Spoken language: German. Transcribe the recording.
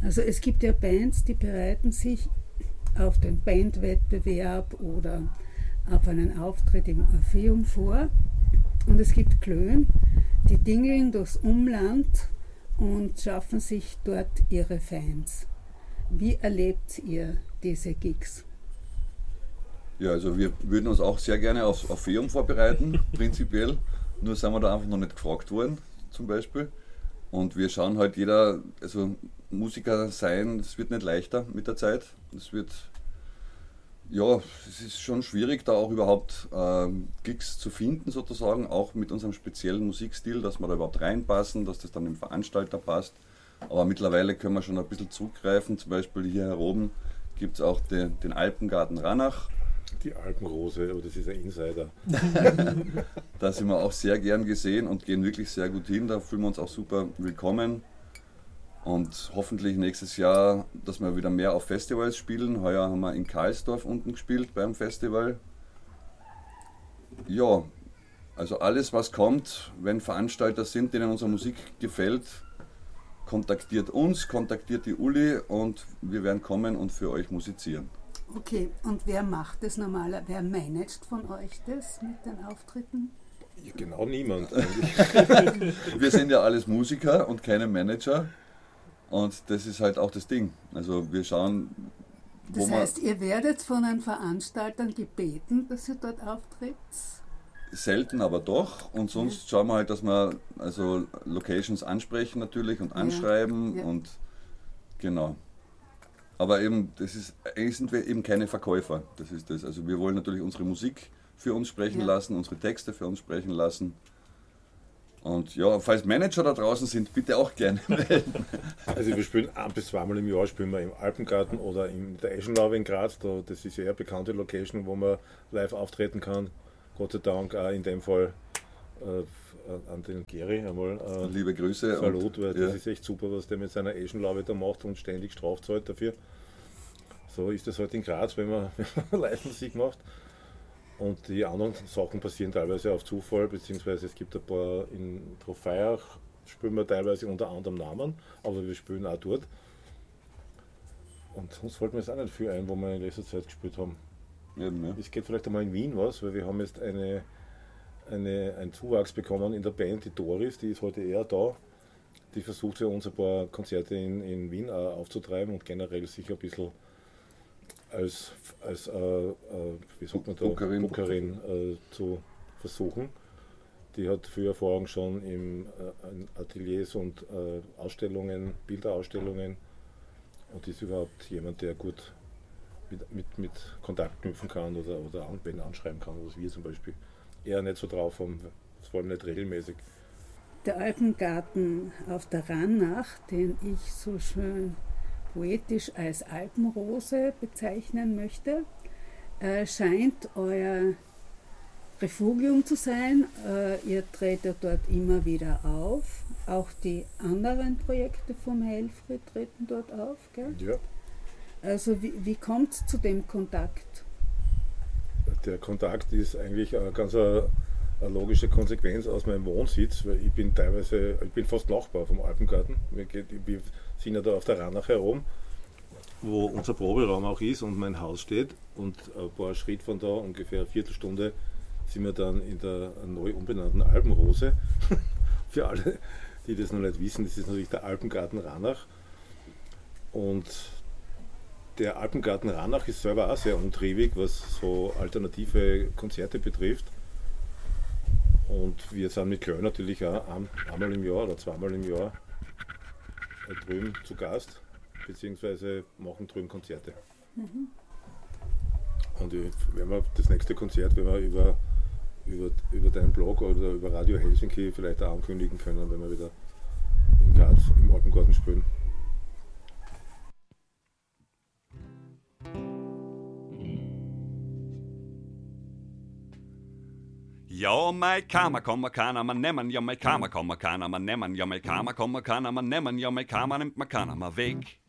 Also es gibt ja Bands, die bereiten sich auf den Bandwettbewerb oder auf einen Auftritt im Orpheum vor. Und es gibt Klön, die dingeln durchs Umland und schaffen sich dort ihre Fans. Wie erlebt ihr diese Gigs? Ja, also wir würden uns auch sehr gerne aufs Orpheum vorbereiten, prinzipiell. Nur sind wir da einfach noch nicht gefragt worden, zum Beispiel. Und wir schauen halt jeder, also Musiker sein, es wird nicht leichter mit der Zeit. Es wird, ja, es ist schon schwierig, da auch überhaupt Gigs zu finden, sozusagen, auch mit unserem speziellen Musikstil, dass wir da überhaupt reinpassen, dass das dann dem Veranstalter passt. Aber mittlerweile können wir schon ein bisschen zurückgreifen, zum Beispiel hier oben gibt es auch den Alpengarten Ranach. Die Alpenrose, aber das ist ein Insider. Da sind wir auch sehr gern gesehen und gehen wirklich sehr gut hin, da fühlen wir uns auch super willkommen. Und hoffentlich nächstes Jahr, dass wir wieder mehr auf Festivals spielen. Heuer haben wir in Karlsdorf unten gespielt beim Festival. Ja, also alles was kommt, wenn Veranstalter sind, denen unsere Musik gefällt, kontaktiert uns, kontaktiert die Uli und wir werden kommen und für euch musizieren. Okay, und wer macht das normaler? Wer managt von euch das mit den Auftritten? Ja, genau niemand. Wir sind ja alles Musiker und keine Manager. Und das ist halt auch das Ding. Also wir schauen, wo Das heißt, ihr werdet von den Veranstaltern gebeten, dass ihr dort auftritt? selten, aber doch. Und sonst schauen wir halt, dass wir also Locations ansprechen natürlich und anschreiben und genau. Aber eben, eigentlich sind wir eben keine Verkäufer. Das ist das. Also wir wollen natürlich unsere Musik für uns sprechen lassen, unsere Texte für uns sprechen lassen. Und ja, falls Manager da draußen sind, bitte auch gerne melden. Also wir spielen 1 bis 2 Mal im Jahr spielen wir im Alpengarten oder in der Eschenlaube in Graz. Das ist ja eher bekannte Location, wo man live auftreten kann. Gott sei Dank auch in dem Fall an den Geri einmal liebe Grüße. Salut, weil das ist echt super, was der mit seiner Eschenlaube da macht und ständig Strafe zahlt dafür. So ist das halt in Graz, wenn man Live-Musik macht. Und die anderen Sachen passieren teilweise auf Zufall, beziehungsweise es gibt ein paar in Trofeiach, spielen wir teilweise unter anderem Namen, aber wir spielen auch dort. Und sonst fällt mir jetzt auch nicht viel ein, wo wir in letzter Zeit gespielt haben. Eben, ja. Es geht vielleicht einmal in Wien was, weil wir haben jetzt einen Zuwachs bekommen in der Band, die Doris, die ist heute eher da. Die versucht für uns ein paar Konzerte in Wien aufzutreiben und generell sich ein bisschen als wie sagt man da, Bookerin zu versuchen. Die hat viel Erfahrung schon in Ateliers und Ausstellungen, Bilderausstellungen und ist überhaupt jemand, der gut mit Kontakt knüpfen kann oder Band anschreiben kann, was wir zum Beispiel eher nicht so drauf haben, vor allem nicht regelmäßig. Der Alpengarten auf der Ranach, den ich so schön poetisch als Alpenrose bezeichnen möchte, scheint euer Refugium zu sein. Ihr tretet dort immer wieder auf. Auch die anderen Projekte vom Helfried treten dort auf, gell? Ja. Also wie kommt es zu dem Kontakt? Der Kontakt ist eigentlich eine logische Konsequenz aus meinem Wohnsitz, weil ich bin fast Nachbar vom Alpengarten. Wir sind ja da auf der Ranach herum, wo unser Proberaum auch ist und mein Haus steht. Und ein paar Schritte von da, ungefähr eine Viertelstunde, sind wir dann in der neu umbenannten Alpenrose. Für alle, die das noch nicht wissen, das ist natürlich der Alpengarten Ranach. Und der Alpengarten Ranach ist selber auch sehr umtriebig, was so alternative Konzerte betrifft. Und wir sind mit Klön natürlich auch einmal im Jahr oder zweimal im Jahr drüben zu Gast, beziehungsweise machen drüben Konzerte. Mhm. Und das nächste Konzert werden wir über deinen Blog oder über Radio Helsinki vielleicht auch ankündigen können, wenn wir wieder in Graz im Alpengarten spielen. Ja, mei Kammer kommer keiner man nehmen, ja, mei Kammer kommer keiner man nehmen, ja, mei Kammer kommer keiner man nehmen, ja, mei Kammer nimmt man keiner mal weg.